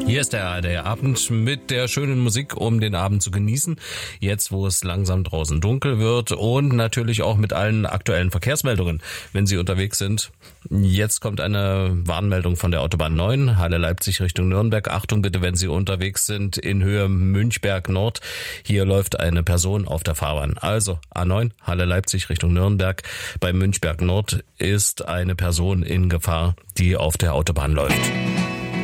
Hier ist der ARD-Abend mit der schönen Musik, um den Abend zu genießen. Jetzt, wo es langsam draußen dunkel wird und natürlich auch mit allen aktuellen Verkehrsmeldungen, wenn Sie unterwegs sind. Jetzt kommt eine Warnmeldung von der Autobahn 9, Halle Leipzig Richtung Nürnberg. Achtung bitte, wenn Sie unterwegs sind in Höhe Münchberg Nord. Hier läuft eine Person auf der Fahrbahn. Also A9, Halle Leipzig Richtung Nürnberg. Bei Münchberg Nord ist eine Person in Gefahr, die auf der Autobahn läuft.